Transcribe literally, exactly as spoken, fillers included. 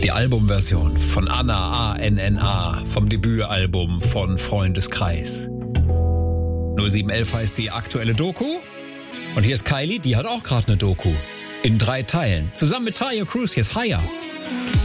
Die Albumversion von Anna, A N N A, vom Debütalbum von Freundeskreis. null sieben elf heißt die aktuelle Doku. Und hier ist Kylie, die hat auch gerade eine Doku. In drei Teilen. Zusammen mit Taio Cruz, hier ist Higher.